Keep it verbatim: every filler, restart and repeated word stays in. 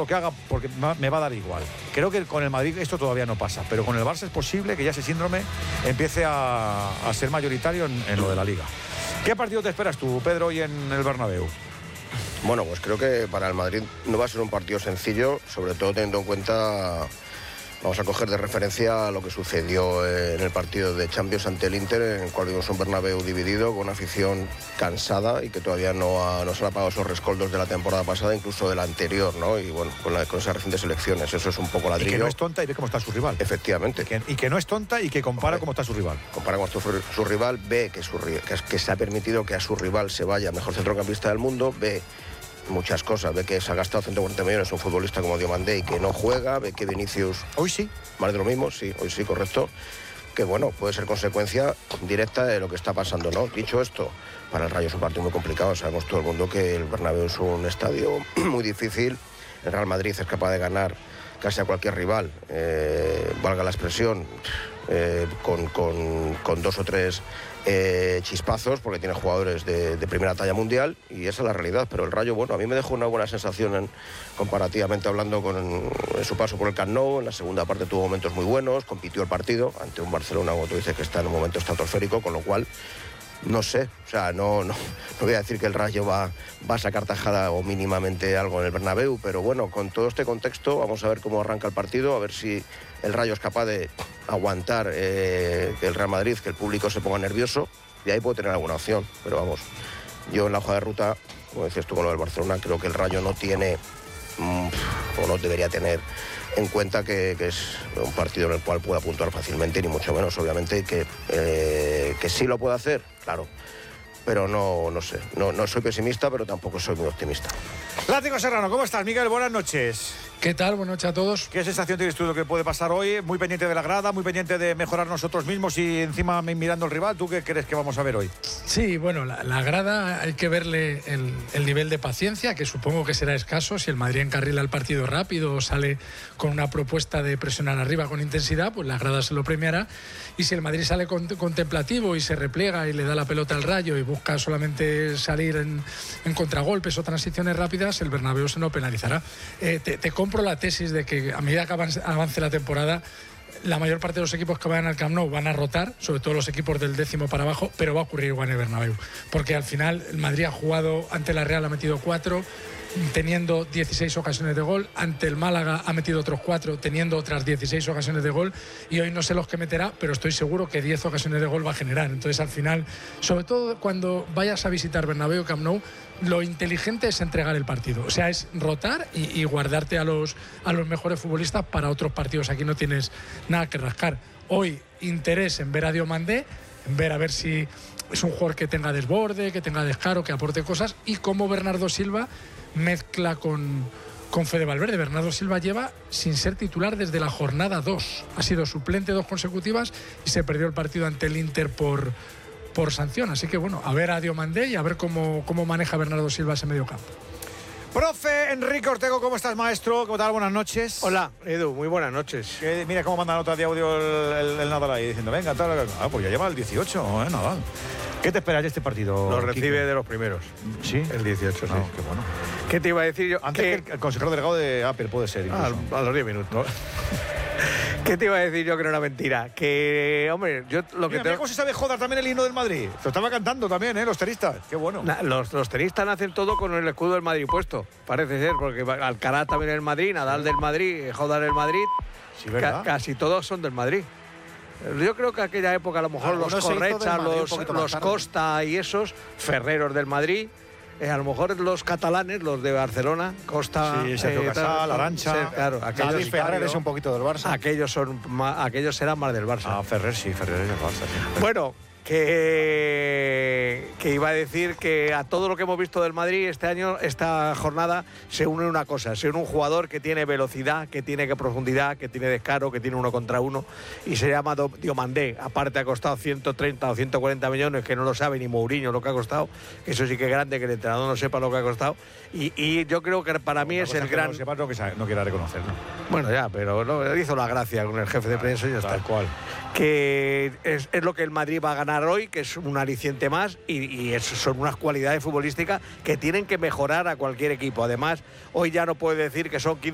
lo que haga porque me va a dar igual. Creo que con el Madrid esto todavía no pasa, pero con el Barça es posible que ya ese síndrome empiece a, a ser mayoritario en, en lo de la Liga. ¿Qué partido te esperas tú, Pedro, hoy en el Bernabéu? Bueno, pues creo que para el Madrid no va a ser un partido sencillo, sobre todo teniendo en cuenta, vamos a coger de referencia lo que sucedió en el partido de Champions ante el Inter, en el cual vimos un Bernabéu dividido, con una afición cansada y que todavía no, ha, no se han apagado esos rescoldos de la temporada pasada, incluso de la anterior, ¿no? Y bueno, con, la, con esas recientes elecciones, eso es un poco ladrillo. Y que no es tonta y ve cómo está su rival. Efectivamente. Y que, y que no es tonta y que compara Hombre, cómo está su rival. Compara con su, su rival, ve que, su, que, que se ha permitido que a su rival se vaya mejor centrocampista del mundo, ve muchas cosas, ve que se ha gastado ciento cuarenta millones un futbolista como Diomandé y que no juega, ve que Vinicius... Hoy sí. Más de lo mismo, sí, hoy sí, correcto. Que bueno, puede ser consecuencia directa de lo que está pasando, ¿no? Dicho esto, para el Rayo es un partido muy complicado, sabemos todo el mundo que el Bernabéu es un estadio muy difícil, el Real Madrid es capaz de ganar casi a cualquier rival, eh, valga la expresión, eh, con, con, con dos o tres eh, chispazos, porque tiene jugadores de, de primera talla mundial, y esa es la realidad. Pero el Rayo, bueno, a mí me dejó una buena sensación en, comparativamente hablando con en su paso por el Camp Nou. En la segunda parte tuvo momentos muy buenos, compitió el partido ante un Barcelona, como tú dices, que está en un momento estratosférico, con lo cual no sé, o sea, no, no, no voy a decir que el Rayo va, va a sacar tajada o mínimamente algo en el Bernabéu, pero bueno, con todo este contexto vamos a ver cómo arranca el partido, a ver si el Rayo es capaz de aguantar eh, que el Real Madrid, que el público se ponga nervioso, y ahí puede tener alguna opción, pero vamos, yo en la hoja de ruta, como decías tú con lo del Barcelona, creo que el Rayo no tiene, mmm, o no debería tener en cuenta que, que es un partido en el cual pueda puntuar fácilmente, ni mucho menos, obviamente, que, eh, que sí lo puede hacer, claro, pero no, no sé, no, no soy pesimista, pero tampoco soy muy optimista. Látigo Serrano, ¿cómo estás, Miguel? Buenas noches. ¿Qué tal? Buenas noches a todos. ¿Qué sensación tienes tú de lo que puede pasar hoy? Muy pendiente de la grada, muy pendiente de mejorar nosotros mismos y encima mirando al rival. ¿Tú qué crees que vamos a ver hoy? Sí, bueno, la, la grada hay que verle el, el nivel de paciencia, que supongo que será escaso. Si el Madrid encarrila el partido rápido o sale con una propuesta de presionar arriba con intensidad, pues la grada se lo premiará. Y si el Madrid sale con, contemplativo y se repliega y le da la pelota al Rayo y busca solamente salir en, en contragolpes o transiciones rápidas, el Bernabéu se no penalizará. Eh, te, te compro la tesis de que a medida que avance, avance la temporada, la mayor parte de los equipos que vayan al Camp Nou van a rotar, sobre todo los equipos del décimo para abajo, pero va a ocurrir igual en el Bernabéu, porque al final el Madrid ha jugado ante la Real, ha metido cuatro, teniendo dieciséis ocasiones de gol, ante el Málaga ha metido otros cuatro, teniendo otras dieciséis ocasiones de gol, y hoy no sé los que meterá, pero estoy seguro que diez ocasiones de gol va a generar. Entonces al final, sobre todo cuando vayas a visitar Bernabéu o Camp Nou, lo inteligente es entregar el partido, o sea, es rotar y, y guardarte a los, a los mejores futbolistas para otros partidos. Aquí no tienes nada que rascar. Hoy interés en ver a Diomandé, en ver a ver si es un jugador que tenga desborde, que tenga descaro, que aporte cosas, y cómo Bernardo Silva mezcla con, con Fede Valverde. Bernardo Silva lleva sin ser titular desde la jornada dos. Ha sido suplente dos consecutivas y se perdió el partido ante el Inter por, por sanción. Así que bueno, a ver a Diomandé y a ver cómo, cómo maneja Bernardo Silva ese medio campo. Profe Enrique Ortego, ¿cómo estás, maestro? ¿Cómo tal? Buenas noches. Hola, Edu, muy buenas noches. Que, mira cómo manda nota de audio el, el, el Nadal ahí, diciendo, venga, tal, ah, pues ya lleva el dieciocho, ¿eh, Nadal? ¿Qué te esperas de este partido? Lo recibe Quique? de los primeros. ¿Sí? El dieciocho, no, sí. Qué bueno. ¿Qué te iba a decir yo? Antes que, que el, el consejero delegado de Apple puede ser, incluso. Ah, a los diez minutos. ¿No? ¿Qué te iba a decir yo que no era mentira? Que, hombre, yo lo que mira, te... mira cómo se sabe joder también el himno del Madrid. Lo estaba cantando también, ¿eh? Los tenistas. Qué bueno. Na, los, los tenistas hacen todo con el escudo del Madrid puesto. Parece ser, porque Alcaraz también es del Madrid, Nadal del Madrid, Joder del Madrid. Sí, ¿verdad? Ca casi todos son del Madrid. Yo creo que aquella época a lo mejor Algunos los Correcha, los, los Costa y esos, Ferreros del Madrid, eh, a lo mejor los catalanes, los de Barcelona, Costa, sí, Sergio eh, Casal, Arantxa, ser, claro, aquellos, David Ferrer es un poquito del Barça. Aquellos son, aquellos serán más del Barça. Ah, Ferrer sí, Ferrer es del Barça. Sí. Bueno, que, que iba a decir que a todo lo que hemos visto del Madrid este año, esta jornada, se une una cosa, se une un jugador que tiene velocidad, que tiene que profundidad, que tiene descaro, que tiene uno contra uno, y se llama Diomandé. Aparte ha costado ciento treinta o ciento cuarenta millones, que no lo sabe ni Mourinho lo que ha costado, que eso sí que es grande, que el entrenador no sepa lo que ha costado, y, y yo creo que para mí es el gran... No, sepa, no, que no quiera reconocerlo. Bueno, ya, pero no, hizo la gracia con el jefe de prensa y ya está. Tal cual. Que es, es lo que el Madrid va a ganar hoy, que es un aliciente más, y, y es, son unas cualidades futbolísticas que tienen que mejorar a cualquier equipo. Además, hoy ya no puede decir que son quince